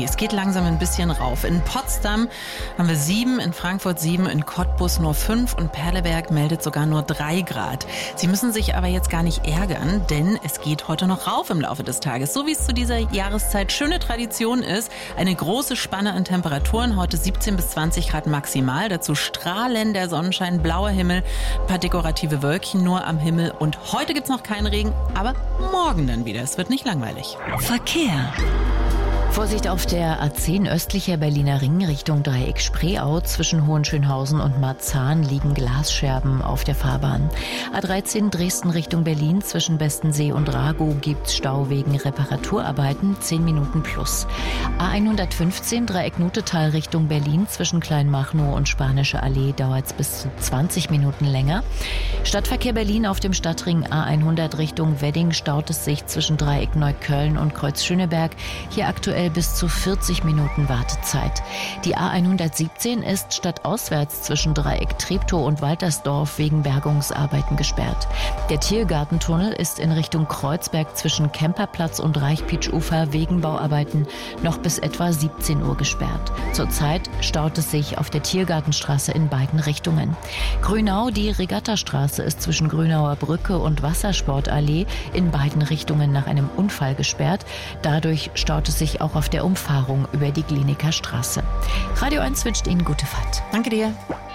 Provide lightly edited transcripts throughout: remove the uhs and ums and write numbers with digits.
es geht langsam ein bisschen rauf. In Potsdam haben wir 7, in Frankfurt 7, in Cottbus nur 5 und Perleberg meldet sogar nur 3 Grad. Sie müssen sich aber jetzt gar nicht ärgern, denn es geht heute noch rauf im Laufe des Tages. So wie es zu dieser Jahreszeit schöne Tradition ist. Eine große Spanne an Temperaturen, heute 17 bis 20 Grad maximal. Dazu strahlender Sonnenschein, blauer Himmel, ein paar dekorative Wölkchen nur am Himmel. Und heute gibt's noch keinen Regen, aber morgen dann wieder. Es wird nicht langweilig. Verkehr. Vorsicht auf der A10 östlicher Berliner Ring Richtung Dreieck Spreeau. Zwischen Hohenschönhausen und Marzahn liegen Glasscherben auf der Fahrbahn. A13 Dresden Richtung Berlin zwischen Bestensee und Ragow gibt's Stau wegen Reparaturarbeiten, 10 Minuten plus. A115 Dreieck Nutetal Richtung Berlin zwischen Kleinmachnow und Spanische Allee dauert's bis zu 20 Minuten länger. Stadtverkehr Berlin auf dem Stadtring A100 Richtung Wedding staut es sich zwischen Dreieck Neukölln und Kreuz Schöneberg. Hier aktuell bis zu 40 Minuten Wartezeit. Die A117 ist stadtauswärts zwischen Dreieck Treptow und Waltersdorf wegen Bergungsarbeiten gesperrt. Der Tiergartentunnel ist in Richtung Kreuzberg zwischen Kemperplatz und Reichpitsch-Ufer wegen Bauarbeiten noch bis etwa 17 Uhr gesperrt. Zurzeit staut es sich auf der Tiergartenstraße in beiden Richtungen. Grünau, die Regattastraße ist zwischen Grünauer Brücke und Wassersportallee in beiden Richtungen nach einem Unfall gesperrt. Dadurch staut es sich auch auf der Umfahrung über die Glienicker Straße. Radio 1 wünscht Ihnen gute Fahrt. Danke dir.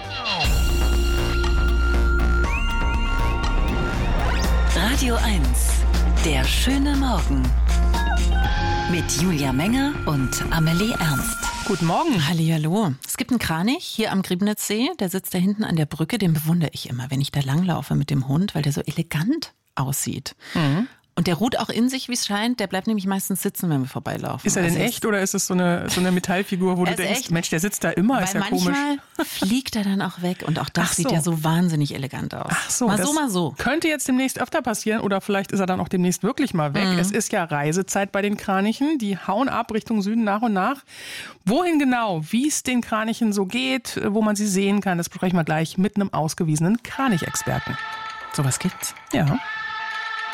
Radio 1, der schöne Morgen. Mit Julia Menger und Amelie Ernst. Guten Morgen. Hallihallo. Es gibt einen Kranich hier am Griebnitzsee, der sitzt da hinten an der Brücke, den bewundere ich immer, wenn ich da langlaufe mit dem Hund, weil der so elegant aussieht. Mhm. Und der ruht auch in sich, wie es scheint. Der bleibt nämlich meistens sitzen, wenn wir vorbeilaufen. Ist er denn echt oder ist es so eine Metallfigur, wo du denkst, echt? Mensch, der sitzt da immer, ist ja komisch. Manchmal fliegt er dann auch weg und auch das sieht ja so wahnsinnig elegant aus. Ach so, mal so. Könnte jetzt demnächst öfter passieren oder vielleicht ist er dann auch demnächst wirklich mal weg. Es ist ja Reisezeit bei den Kranichen. Die hauen ab Richtung Süden nach und nach. Wohin genau, wie es den Kranichen so geht, wo man sie sehen kann, das besprechen wir gleich mit einem ausgewiesenen Kranichexperten. Sowas gibt's? Ja.